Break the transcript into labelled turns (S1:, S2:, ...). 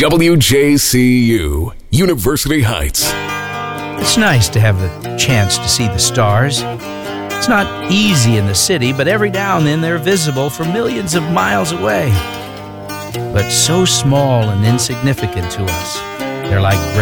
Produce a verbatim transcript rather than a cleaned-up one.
S1: W J C U, University Heights.
S2: It's nice to have the chance to see the stars. It's not easy in the city, but every now and then they're visible from millions of miles away. But so small and insignificant to us, they're like great